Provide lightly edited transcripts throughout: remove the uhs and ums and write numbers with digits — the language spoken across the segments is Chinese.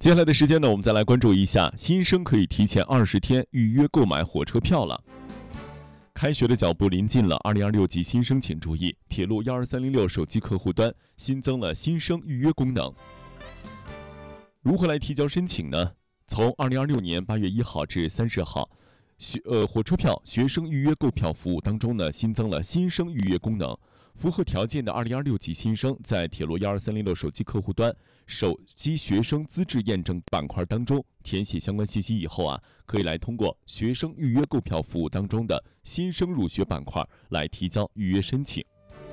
接下来的时间呢，我们再来关注一下新生可以提前20天预约购买火车票了。开学的脚步临近了，2026级新生请注意，铁路12306手机客户端新增了新生预约功能。如何来提交申请呢？从2026年8月1号至30号，火车票学生预约购票服务当中呢，新增了新生预约功能。符合条件的2026级新生，在铁路12306手机客户端手机学生资质验证板块当中填写相关信息以后可以来通过学生预约购票服务当中的新生入学板块来提交预约申请。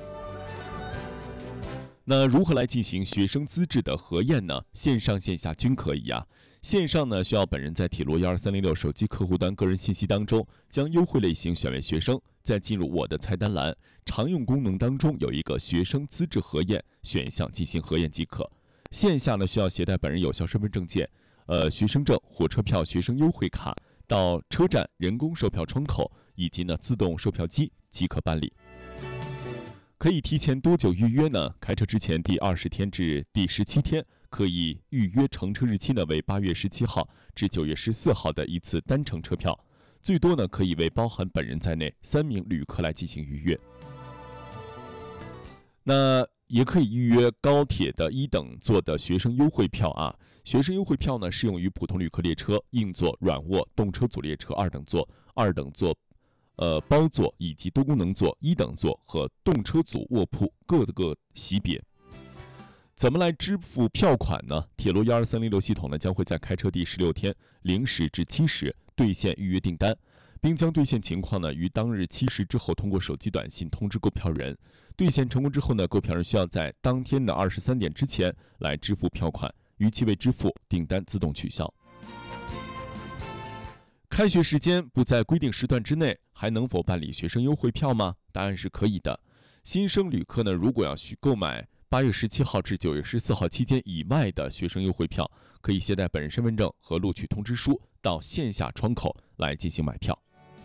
那如何来进行学生资质的核验呢？线上线下均可以线上呢，需要本人在铁路12306手机客户端个人信息当中将优惠类型选为学生，再进入我的菜单栏常用功能当中有一个学生资质核验选项进行核验即可。线下呢，需要携带本人有效身份证件、学生证、火车票学生优惠卡到车站人工售票窗口以及呢自动售票机即可办理。可以提前多久预约呢？开车之前第20天至第17天可以预约，乘车日期呢为8月17号至9月14号的一次单程车票，最多呢可以为包含本人在内3名旅客来进行预约。那也可以预约高铁的1等座的学生优惠票学生优惠票呢适用于普通旅客列车、硬座、软卧、动车组列车2等座、2等座包座以及多功能座、1等座和动车组卧铺各个级别。怎么来支付票款呢？铁路12306系统呢将会在开车第16天0时至7时兑现预约订单，并将兑现情况呢于当日7时之后通过手机短信通知购票人。兑现成功之后呢，购票人需要在当天的23点之前来支付票款，逾期未支付，订单自动取消。开学时间不在规定时段之内，还能否办理学生优惠票吗？答案是可以的。新生旅客呢，如果要购买8月17号至9月14号期间以外的学生优惠票，可以携带本人身份证和录取通知书到线下窗口来进行买票。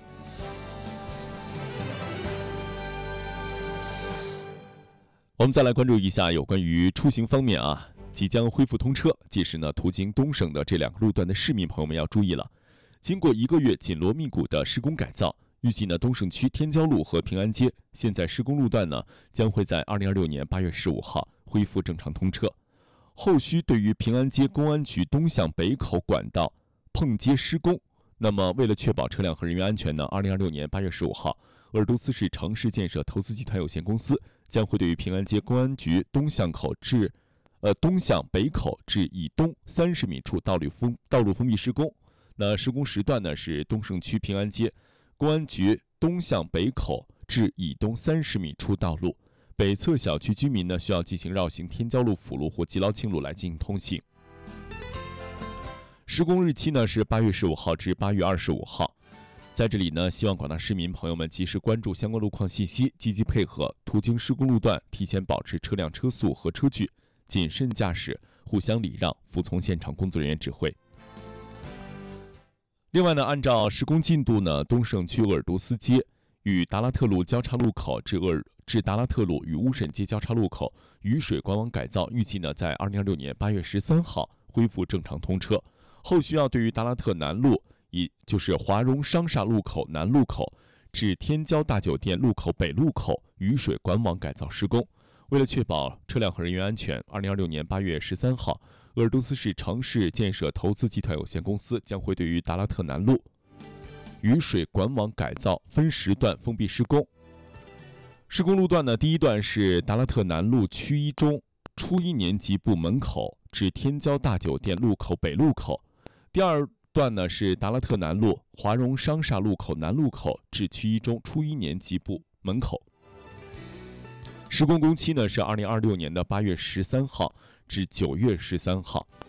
我们再来关注一下有关于出行方面即将恢复通车，届时呢，途经东省的这2个路段的市民朋友们要注意了。经过1个月紧锣密鼓的施工改造，预计呢，东胜区天骄路和平安街现在施工路段呢，将会在2026年8月15号恢复正常通车。后续对于平安街公安局东向北口管道碰接施工，那么为了确保车辆和人员安全呢，2026年8月15号，鄂尔多斯市城市建设投资集团有限公司将会对于平安街公安局东向北口至以东30米处道路封闭施工。那施工时段呢是东胜区平安街公安局东向北口至以东30米处道路，北侧小区居民呢需要进行绕行天骄路辅路或吉劳庆路来进行通行。施工日期呢是8月15号至8月25号。在这里呢，希望广大市民朋友们及时关注相关路况信息，积极配合途经施工路段，提前保持车辆车速和车距，谨慎驾驶，互相礼让，服从现场工作人员指挥。另外呢，按照施工进度呢，东胜区鄂尔多斯街与达拉特路交叉路口至达拉特路与乌沈街交叉路口雨水管网改造，预计呢在2026年8月13号恢复正常通车。后续要对于达拉特南路，也就是华荣商厦路口南路口至天骄大酒店路口北路口雨水管网改造施工。为了确保车辆和人员安全，2026年8月13号，鄂尔多斯市城市建设投资集团有限公司将会对于达拉特南路雨水管网改造分时段封闭施工。施工路段呢，第一段是达拉特南路区一中初1年级部门口至天骄大酒店路口北路口，第二段呢是达拉特南路华荣商厦路口南路口至区一中初1年级部门口。施工工期呢是2026年的8月13号至9月13号。